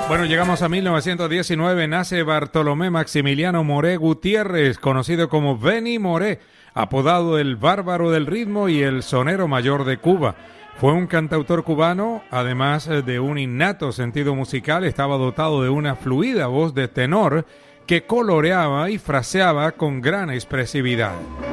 Bueno, llegamos a 1919, nace Bartolomé Maximiliano Moré Gutiérrez, conocido como Benny Moré, apodado el Bárbaro del Ritmo y el Sonero Mayor de Cuba. Fue un cantautor cubano, además de un innato sentido musical, estaba dotado de una fluida voz de tenor que coloreaba y fraseaba con gran expresividad.